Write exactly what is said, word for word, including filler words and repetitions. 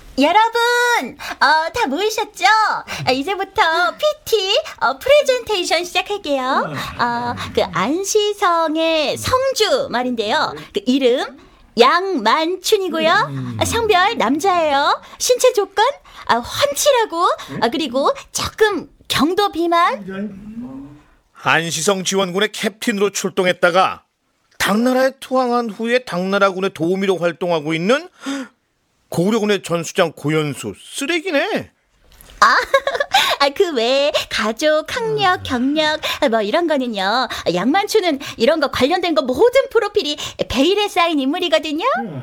여러분, 어, 다 모이셨죠? 아, 이제부터 피티 어, 프레젠테이션 시작할게요. 어, 그 안시성의 성주 말인데요. 그 이름 양만춘이고요. 아, 성별 남자예요. 신체 조건 아, 훤칠하고 아, 그리고 조금 경도 비만. 안시성 지원군의 캡틴으로 출동했다가 당나라에 투항한 후에 당나라군의 도우미로 활동하고 있는 고려군의 전수장 고연수. 쓰레기네. 아, 아, 그 외에 가족, 학력, 경력 뭐 이런 거는요. 양만추는 이런 거 관련된 거 모든 프로필이 베일에 쌓인 인물이거든요.